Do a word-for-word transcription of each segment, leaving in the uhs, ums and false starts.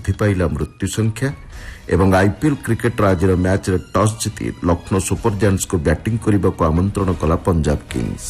ବୃଦ୍ଧି ପାଇଲା ମୃତ୍ୟୁ ସଂଖ୍ୟା ଏବଂ ଆଇପିଏଲ୍ କ୍ରିକେଟର ଆଜିର ମ୍ୟାଚ୍ରେ ଟସ୍ ଜିତି ଲକ୍ଷ୍ନୌ ସୁପର ଜାୟାଣ୍ଟସ୍କୁ ବ୍ୟାଟିଂ କରିବାକୁ ଆମନ୍ତ୍ରଣ କଲା ପଞ୍ଜାବ କିଙ୍ଗ୍ସ।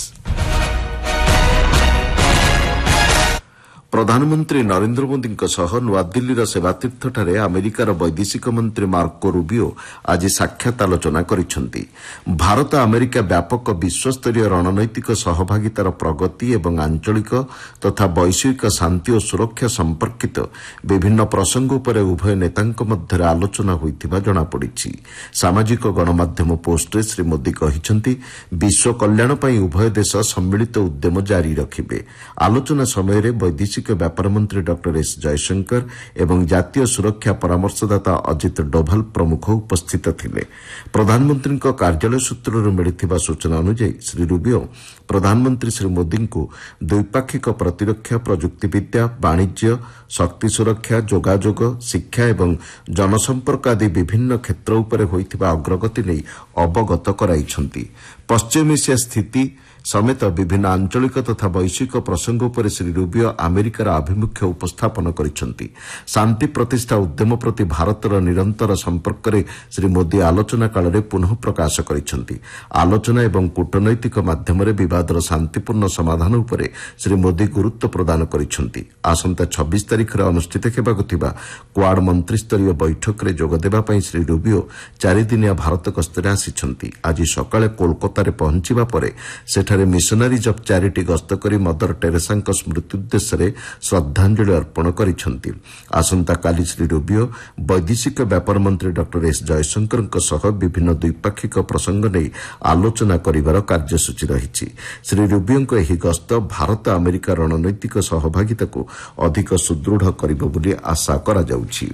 ପ୍ରଧାନମନ୍ତ୍ରୀ ନରେନ୍ଦ୍ର ମୋଦିଙ୍କ ସହ ନୂଆଦିଲ୍ଲୀର ସେବାତୀର୍ଥଠାରେ ଆମେରିକାର ବୈଦେଶିକ ମନ୍ତ୍ରୀ ମାର୍କୋ ରୁବିଓ ଆଜି ସାକ୍ଷାତ ଆଲୋଚନା କରିଛନ୍ତି। ଭାରତ ଆମେରିକା ବ୍ୟାପକ ବିଶ୍ୱସ୍ତରୀୟ ରଣନୈତିକ ସହଭାଗିତାର ପ୍ରଗତି ଏବଂ ଆଞ୍ଚଳିକ ତଥା ବୈଶ୍ୱିକ ଶାନ୍ତି ଓ ସୁରକ୍ଷା ସମ୍ପର୍କିତ ବିଭିନ୍ନ ପ୍ରସଙ୍ଗ ଉପରେ ଉଭୟ ନେତାଙ୍କ ମଧ୍ୟରେ ଆଲୋଚନା ହୋଇଥିବା ଜଣାପଡ଼ିଛି। ସାମାଜିକ ଗଣମାଧ୍ୟମ ପୋଷ୍ଟରେ ଶ୍ରୀ ମୋଦି କହିଛନ୍ତି, ବିଶ୍ୱ କଲ୍ୟାଣ ପାଇଁ ଉଭୟ ଦେଶ ସମ୍ମିଳିତ ଉଦ୍ୟମ ଜାରି ରଖିବେ। ଆଲୋଚନା ସମୟରେ ବୈଦେଶିକ ବ୍ୟାପାର ମନ୍ତ୍ରୀ ଡକ୍ଟର ଏସ୍ ଜୟଶଙ୍କର ଏବଂ ଜାତୀୟ ସୁରକ୍ଷା ପରାମର୍ଶଦାତା ଅଜିତ ଡୋଭାଲ ପ୍ରମୁଖ ଉପସ୍ଥିତ ଥିଲେ। ପ୍ରଧାନମନ୍ତ୍ରୀଙ୍କ କାର୍ଯ୍ୟାଳୟ ସୂତ୍ରରୁ ମିଳିଥିବା ସୂଚନା ଅନୁଯାୟୀ ଶ୍ରୀ ରୁବିଓ ପ୍ରଧାନମନ୍ତ୍ରୀ ଶ୍ରୀ ମୋଦିଙ୍କୁ ଦ୍ୱିପାକ୍ଷିକ ପ୍ରତିରକ୍ଷା, ପ୍ରଯୁକ୍ତିବିଦ୍ୟା, ବାଣିଜ୍ୟ, ଶକ୍ତି ସୁରକ୍ଷା, ଯୋଗାଯୋଗ, ଶିକ୍ଷା ଏବଂ ଜନସମ୍ପର୍କ ଆଦି ବିଭିନ୍ନ କ୍ଷେତ୍ର ଉପରେ ହୋଇଥିବା ଅଗ୍ରଗତି ନେଇ ଅବଗତ କରାଇଛନ୍ତି। ପଶ୍ଚିମ ଏସିଆ ସ୍ଥିତି ସମେତ ବିଭିନ୍ନ ଆଞ୍ଚଳିକ ତଥା ବୈଶ୍ୱିକ ପ୍ରସଙ୍ଗ ଉପରେ ଶ୍ରୀ ରୁବିଓ ଆମେରିକାର ଆଭିମୁଖ୍ୟ ଉପସ୍ଥାପନ କରିଛନ୍ତି। ଶାନ୍ତି ପ୍ରତିଷ୍ଠା ଉଦ୍ୟମ ପ୍ରତି ଭାରତର ନିରନ୍ତର ସମ୍ପର୍କରେ ଶ୍ରୀ ମୋଦି ଆଲୋଚନା କାଳରେ ପୁନଃ ପ୍ରକାଶ କରିଛନ୍ତି। ଆଲୋଚନା ଏବଂ କୂଟନୈତିକ ମାଧ୍ୟମରେ ବିବାଦର ଶାନ୍ତିପୂର୍ଣ୍ଣ ସମାଧାନ ଉପରେ ଶ୍ରୀ ମୋଦି ଗୁରୁତ୍ୱ ପ୍ରଦାନ କରିଛନ୍ତି। ଆସନ୍ତା ଛବିଶ ତାରିଖରେ ଅନୁଷ୍ଠିତ ହେବାକୁ ଥିବା କ୍ୱାଡ୍ ମନ୍ତ୍ରୀସ୍ତରୀୟ ବୈଠକରେ ଯୋଗଦେବା ପାଇଁ ଶ୍ରୀ ରୁବିଓ ଚାରିଦିନିଆ ଭାରତ ଗସ୍ତରେ ଆସିଛନ୍ତି। ଆଜି ସକାଳେ କୋଲକାତାରେ ପହଞ୍ଚିବା ପରେ ସେଠାରେ ମିଶନାରିଜ୍ ଅଫ୍ ଚ୍ୟାରିଟି ଗସ୍ତ କରି ମଦର ଟେରେସାଙ୍କ ସ୍ମୃତି ଉଦ୍ଦେଶ୍ୟରେ ଶ୍ରଦ୍ଧାଞ୍ଜଳି ଅର୍ପଣ କରିଛନ୍ତି। ଆସନ୍ତାକାଲି ଶ୍ରୀ ରୁବିଓ ବୈଦେଶିକ ବ୍ୟାପାର ମନ୍ତ୍ରୀ ଡକ୍ଟର ଏସ୍ ଜୟଶଙ୍କରଙ୍କ ସହ ବିଭିନ୍ନ ଦ୍ୱିପାକ୍ଷିକ ପ୍ରସଙ୍ଗ ନେଇ ଆଲୋଚନା କରିବାର କାର୍ଯ୍ୟସୂଚୀ ରହିଛି। ଶ୍ରୀ ରୁବିଓଙ୍କ ଏହି ଗସ୍ତ ଭାରତ ଆମେରିକା ରଣନୈତିକ ସହଭାଗିତାକୁ ଅଧିକ ସୁଦୃଢ଼ କରିବ ବୋଲି ଆଶା କରାଯାଉଛି।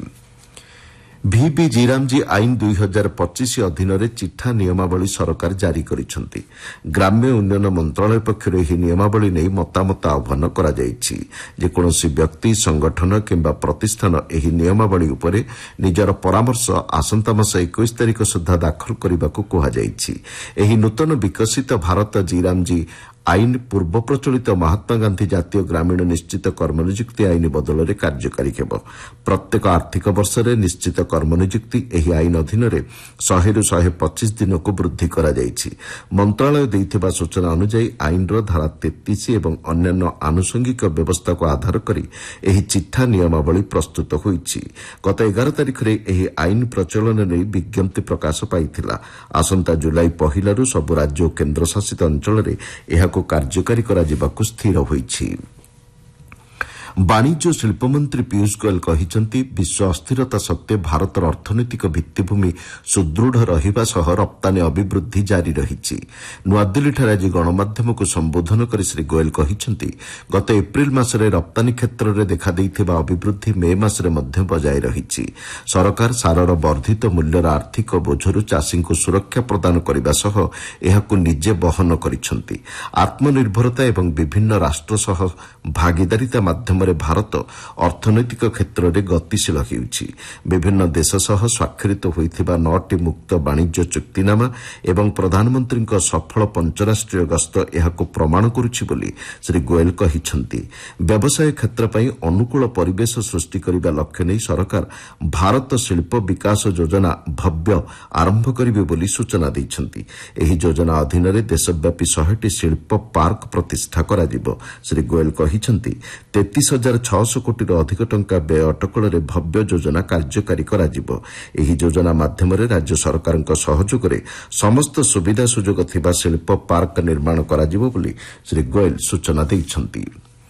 ଭିବି ଜିରାମଜି ଆଇନ ଦୁଇ ହଜାର ପଚିଶ ଅଧୀନରେ ଚିଠା ନିୟମାବଳୀ ସରକାର ଜାରି କରିଛନ୍ତି। ଗ୍ରାମ୍ୟ ଉନ୍ନୟନ ମନ୍ତ୍ରଣାଳୟ ପକ୍ଷରୁ ଏହି ନିୟମାବଳୀ ନେଇ ମତାମତ ଆହ୍ୱାନ କରାଯାଇଛି। ଯେକୌଣସି ବ୍ୟକ୍ତି, ସଂଗଠନ କିମ୍ବା ପ୍ରତିଷ୍ଠାନ ଏହି ନିୟମାବଳୀ ଉପରେ ନିଜର ପରାମର୍ଶ ଆସନ୍ତା ମାସ ଏକୋଇଶ ତାରିଖ ସୁଦ୍ଧା ଦାଖଲ କରିବାକୁ କୁହାଯାଇଛି। ଏହି ନୂତନ ବିକଶିତ ଭାରତ ଜିରାମଜି ଆଇନ ପୂର୍ବ ପ୍ରଚଳିତ ମହାତ୍ମାଗାନ୍ଧୀ ଜାତୀୟ ଗ୍ରାମୀଣ ନିଶ୍ଚିତ କର୍ମନିଯୁକ୍ତି ଆଇନ ବଦଳରେ କାର୍ଯ୍ୟକାରୀ ହେବ। ପ୍ରତ୍ୟେକ ଆର୍ଥିକ ବର୍ଷରେ ନିଶ୍ଚିତ କର୍ମନିଯୁକ୍ତି ଏହି ଆଇନ ଅଧୀନରେ ଶହେରୁ ଶହେ ପଚିଶ ଦିନକୁ ବୃଦ୍ଧି କରାଯାଇଛି। ମନ୍ତ୍ରଣାଳୟ ଦେଇଥିବା ସୂଚନା ଅନୁଯାୟୀ ଆଇନର ଧାରା ତେତିଶ ଏବଂ ଅନ୍ୟାନ୍ୟ ଆନୁଷଙ୍ଗିକ ବ୍ୟବସ୍ଥାକୁ ଆଧାର କରି ଏହି ଚିଠା ନିୟମାବଳୀ ପ୍ରସ୍ତୁତ ହୋଇଛି। ଗତ ଏଗାର ତାରିଖରେ ଏହି ଆଇନ ପ୍ରଚଳନ ନେଇ ବିଜ୍ଞପ୍ତି ପ୍ରକାଶ ପାଇଥିଲା। ଆସନ୍ତା ଜୁଲାଇ ପହିଲାରୁ ସବୁ ରାଜ୍ୟ ଓ କେନ୍ଦ୍ରଶାସିତ ଅଞ୍ଚଳରେ ଏହାକୁ କାର୍ଯ୍ୟକାରୀ କରାଯିବାକୁ ସ୍ଥିର ହୋଇଛି। ବାଣିଜ୍ୟ ଓ ଶିଳ୍ପମନ୍ତ୍ରୀ ପୀୟୁଷ ଗୋୟଲ କହିଛନ୍ତି, ବିଶ୍ୱ ଅସ୍ଥିରତା ସତ୍ତ୍ୱେ ଭାରତର ଅର୍ଥନୈତିକ ଭିତ୍ତିଭୂମି ସୁଦୃଢ଼ ରହିବା ସହ ରପ୍ତାନୀ ଅଭିବୃଦ୍ଧି ଜାରି ରହିଛି। ନୂଆଦିଲ୍ଲୀଠାରେ ଆଜି ଗଣମାଧ୍ୟମକୁ ସମ୍ବୋଧନ କରି ଶ୍ରୀ ଗୋୟଲ କହିଛନ୍ତି, ଗତ ଏପ୍ରିଲ ମାସରେ ରପ୍ତାନୀ କ୍ଷେତ୍ରରେ ଦେଖାଦେଇଥିବା ଅଭିବୃଦ୍ଧି ମେ ମାସରେ ମଧ୍ୟ ବଜାୟ ରହିଛି। ସରକାର ସାରର ବର୍ଦ୍ଧିତ ମୂଲ୍ୟର ଆର୍ଥିକ ବୋଝରୁ ଚାଷୀଙ୍କୁ ସୁରକ୍ଷା ପ୍ରଦାନ କରିବା ସହ ଏହାକୁ ନିଜେ ବହନ କରିଛନ୍ତି। ଆତ୍ମନିର୍ଭରତା ଏବଂ ବିଭିନ୍ନ ରାଷ୍ଟ୍ର ସହ ଭାଗିଦାରିତା ମାଧ୍ୟମରେ ଭାରତ ଅର୍ଥନୈତିକ କ୍ଷେତ୍ରରେ ଗତିଶୀଳ ହେଉଛି। ବିଭିନ୍ନ ଦେଶ ସହ ସ୍ୱାକ୍ଷରିତ ହୋଇଥିବା ନଅଟି ମୁକ୍ତ ବାଣିଜ୍ୟ ଚୁକ୍ତିନାମା ଏବଂ ପ୍ରଧାନମନ୍ତ୍ରୀଙ୍କ ସଫଳ ପଞ୍ଚରାଷ୍ଟ୍ରୀୟ ଗସ୍ତ ଏହାକୁ ପ୍ରମାଣ କରୁଛି ବୋଲି ଶ୍ରୀ ଗୋୟଲ କହିଛନ୍ତି। ବ୍ୟବସାୟ କ୍ଷେତ୍ର ପାଇଁ ଅନୁକୂଳ ପରିବେଶ ସୃଷ୍ଟି କରିବା ଲକ୍ଷ୍ୟ ନେଇ ସରକାର ଭାରତ ଶିଳ୍ପ ବିକାଶ ଯୋଜନା ଭବ୍ୟ ଆରମ୍ଭ କରିବେ ବୋଲି ସୂଚନା ଦେଇଛନ୍ତି। ଏହି ଯୋଜନା ଅଧୀନରେ ଦେଶବ୍ୟାପୀ ଶହେଟି ଶିଳ୍ପ ପାର୍କ ପ୍ରତିଷ୍ଠା କରାଯିବ। ଶ୍ରୀ ଗୋୟଲ କହିଛନ୍ତି, ତେତିଶ ହଜାର ଛଅଶହ କୋଟିରୁ ଅଧିକ ଟଙ୍କା ବ୍ୟୟ ଅଟକଳରେ ଭବ୍ୟ ଯୋଜନା କାର୍ଯ୍ୟକାରୀ କରାଯିବ। ଏହି ଯୋଜନା ମାଧ୍ୟମରେ ରାଜ୍ୟ ସରକାରଙ୍କ ସହଯୋଗରେ ସମସ୍ତ ସୁବିଧା ସୁଯୋଗ ଥିବା ଶିଳ୍ପ ପାର୍କ ନିର୍ମାଣ କରାଯିବ ବୋଲି ଶ୍ରୀ ଗୋୟଲ ସୂଚନା ଦେଇଛନ୍ତି।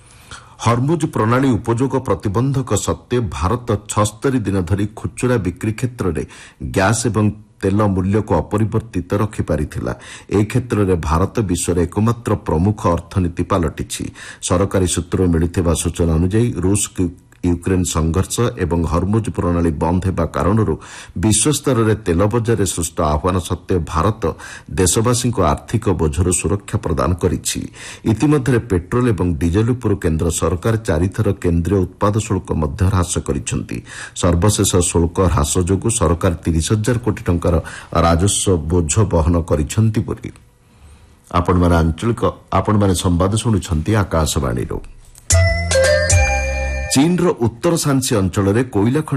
ହର୍ମୁଜ ପ୍ରଣାଳୀ ଉପଯୋଗ ପ୍ରତିବନ୍ଧକ ସତ୍ତ୍ୱେ ଭାରତ ଛଅସ୍ତରୀ ଦିନ ଧରି ଖୁଚୁରା ବିକ୍ରି କ୍ଷେତ୍ରରେ ଗ୍ୟାସ୍ ଏବଂ ତେଲ ମୂଲ୍ୟକୁ ଅପରିବର୍ତ୍ତିତ ରଖିପାରିଥିଲା। ଏ କ୍ଷେତ୍ରରେ ଭାରତ ବିଶ୍ୱର ଏକମାତ୍ର ପ୍ରମୁଖ ଅର୍ଥନୀତି ପାଲଟିଛି। ସରକାରୀ ସୂତ୍ରରୁ ମିଳିଥିବା ସୂଚନା ଅନୁଯାୟୀ ରୁଷ ୟୁକ୍ରେନ୍ ସଂଘର୍ଷ ଏବଂ ହର୍ମୁଜ ପ୍ରଣାଳୀ ବନ୍ଦ ହେବା କାରଣରୁ ବିଶ୍ୱସ୍ତରରେ ତେଲ ବଜାରରେ ସୃଷ୍ଟ ଆହ୍ୱାନ ସତ୍ତ୍ୱେ ଭାରତ ଦେଶବାସୀଙ୍କୁ ଆର୍ଥିକ ବୋଝରୁ ସୁରକ୍ଷା ପ୍ରଦାନ କରିଛି। ଇତିମଧ୍ୟରେ ପେଟ୍ରୋଲ ଏବଂ ଡିଜେଲ ଉପରୁ କେନ୍ଦ୍ର ସରକାର ଚାରିଥର କେନ୍ଦ୍ରୀୟ ଉତ୍ପାଦ ଶୁଳ୍କ ମଧ୍ୟ ହ୍ରାସ କରିଛନ୍ତି। ସର୍ବଶେଷ ଶୁଳ୍କ ହ୍ରାସ ଯୋଗୁଁ ସରକାର ତିରିଶ ହଜାର କୋଟି ଟଙ୍କାର ରାଜସ୍ୱ ବୋଝ ବହନ କରିଛନ୍ତି ବୋଲି ଆପଣମାନେ ଆଞ୍ଚଳିକ ଆପଣମାନେ ସମ୍ବାଦ ଶୁଣୁଛନ୍ତି ଆକାଶବାଣୀରୁ। ଚୀନର ଉତ୍ତର ସାନ୍ସି ଅଞ୍ଚଳରେ କୋଇଲା